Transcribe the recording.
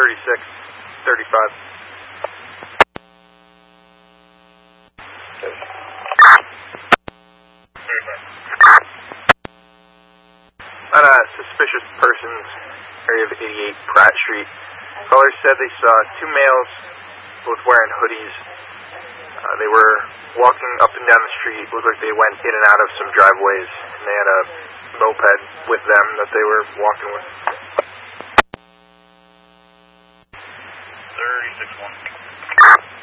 On a suspicious persons area of 88 Pratt Street, callers said they saw two males, both wearing hoodies. They were walking up and down the street. Looked like they went in and out of some driveways, and they had a moped with them that they were walking with. 36-1.